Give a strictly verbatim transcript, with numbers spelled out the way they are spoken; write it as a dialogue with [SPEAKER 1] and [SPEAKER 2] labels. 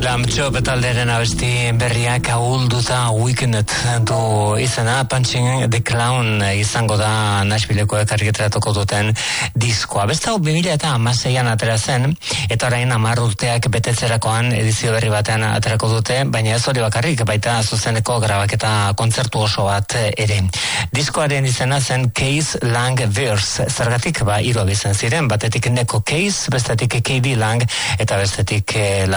[SPEAKER 1] Lamtxop talderen abesti berriak ahulduta Weekend du izena. Punching the Clown izango da Nashvillekoek argitaratuko duten diskoa. Beste hau bi mila hamaseian atera zen, eta orain hamar urteak betetzerakoan edizio berri batean aterako dute, baina ez hori bakarrik, baita zuzeneko grabaketa kontzertu oso bat ere. Diskoaren izena zen Case Lang Verse. Zergatik ba hiru abizen ziren, batetik Neko Case, bestetik K D Lang eta bestetik